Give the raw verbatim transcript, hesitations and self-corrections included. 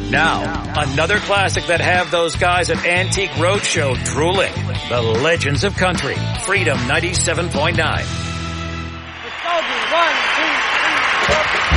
Now, another classic that have those guys at Antique Roadshow drooling. The Legends of Country. Freedom ninety-seven point nine. One, two, three, four.